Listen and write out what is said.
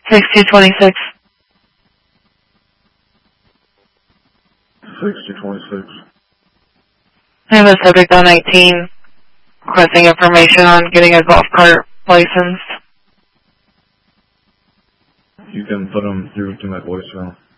6226. 6226. I have a subject on 19 requesting information on getting a golf cart license. You can put them through to my voicemail.